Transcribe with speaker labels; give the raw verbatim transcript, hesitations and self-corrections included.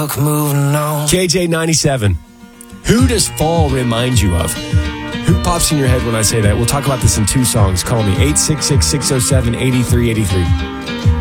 Speaker 1: Moving on.
Speaker 2: K J ninety-seven. Who does fall remind you of? Who pops in your head when I say that? We'll talk about this in two songs. Call me eight six six, six oh seven, eight three eight three.